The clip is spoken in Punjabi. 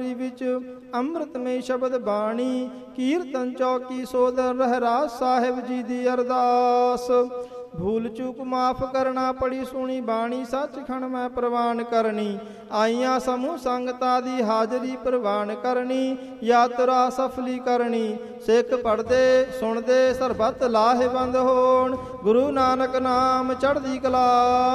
ਵਿੱਚ ਅੰਮ੍ਰਿਤਮਈ ਸ਼ਬਦ ਬਾਣੀ ਕੀਰਤਨ ਚੌਕੀ ਸੋਦਰ ਰਹਿਰਾਸ ਸਾਹਿਬ ਜੀ ਦੀ ਅਰਦਾਸ। ਭੂਲ ਚੂਕ ਮਾਫ ਕਰਨਾ ਪੜੀ ਸੁਣੀ ਬਾਣੀ ਸੱਚਖੰਡ ਮੈਂ ਪ੍ਰਵਾਨ ਕਰਨੀ। ਆਈਆਂ ਸਮੂਹ ਸੰਗਤਾਂ ਦੀ ਹਾਜ਼ਰੀ ਪ੍ਰਵਾਨ ਕਰਨੀ ਯਾਤਰਾ ਸਫਲੀ ਕਰਨੀ। ਸਿੱਖ ਪੜ੍ਹਦੇ ਸੁਣਦੇ ਸਰਬੱਤ ਲਾਹੇਵੰਦ ਹੋਣ ਗੁਰੂ ਨਾਨਕ ਨਾਮ ਚੜ੍ਹਦੀ ਕਲਾ।